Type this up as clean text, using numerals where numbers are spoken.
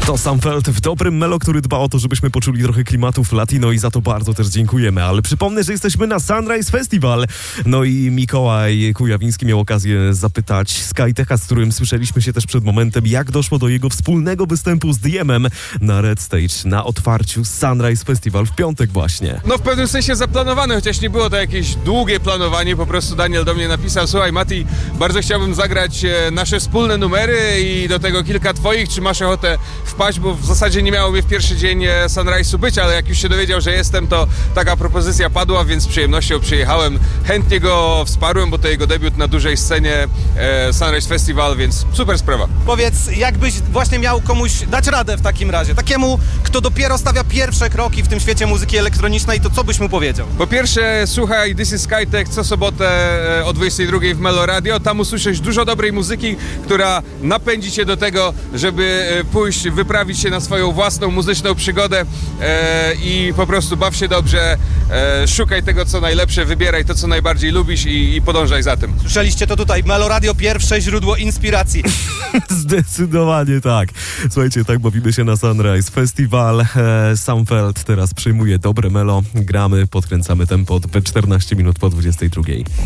To Sam Feld w dobrym melo, który dba o to, żebyśmy poczuli trochę klimatów latino i za to bardzo też dziękujemy. Ale przypomnę, że jesteśmy na Sunrise Festival. No i Mikołaj Kujawiński miał okazję zapytać Skytecha, z którym słyszeliśmy się też przed momentem, jak doszło do jego wspólnego występu z Diemem na Red Stage, na otwarciu Sunrise Festival w piątek właśnie. No w pewnym sensie zaplanowane, chociaż nie było to jakieś długie planowanie, po prostu Daniel do mnie napisał: słuchaj Mati, bardzo chciałbym zagrać nasze wspólne numery i do tego kilka twoich, czy masz ochotę wpaść, bo w zasadzie nie miało mnie w pierwszy dzień Sunrise'u być, ale jak już się dowiedział, że jestem, to taka propozycja padła, więc z przyjemnością przyjechałem, chętnie go wsparłem, bo to jego debiut na dużej scenie Sunrise Festival, więc super sprawa. Powiedz, jakbyś właśnie miał komuś dać radę w takim razie, takiemu, kto dopiero stawia pierwsze kroki w tym świecie muzyki elektronicznej, to co byś mu powiedział? Po pierwsze, słuchaj This is Skytech co sobotę o 22 w Melo Radio, tam usłyszysz dużo dobrej muzyki, która napędzi cię do tego, żeby pójść, wyprawić się na swoją własną muzyczną przygodę i po prostu baw się dobrze, szukaj tego, co najlepsze, wybieraj to, co najbardziej lubisz i podążaj za tym. Słyszeliście to tutaj, Melo Radio, pierwsze źródło inspiracji. Zdecydowanie tak. Słuchajcie, tak bawimy się na Sunrise Festival. Sam Feld teraz przyjmuje dobre melo, gramy, podkręcamy tempo 14 minut po 22.